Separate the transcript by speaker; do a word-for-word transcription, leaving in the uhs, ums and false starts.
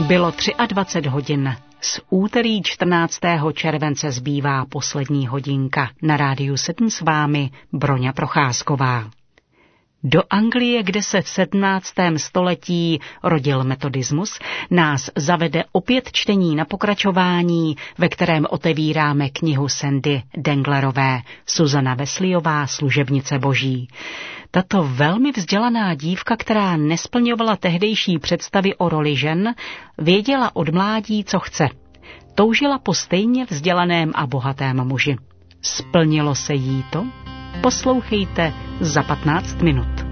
Speaker 1: Bylo dvacet tři hodin. Z úterý čtrnáctého července zbývá poslední hodinka. Na Rádiu sedm s vámi Broňa Procházková. Do Anglie, kde se v sedmnáctém století rodil metodismus, nás zavede opět čtení na pokračování, ve kterém otevíráme knihu Sandy Denglerové Susana Wesleyová, služebnice Boží. Tato velmi vzdělaná dívka, která nesplňovala tehdejší představy o roli žen, věděla od mládí, co chce. Toužila po stejně vzdělaném a bohatém muži. Splnilo se jí to? Poslouchejte za patnáct minut.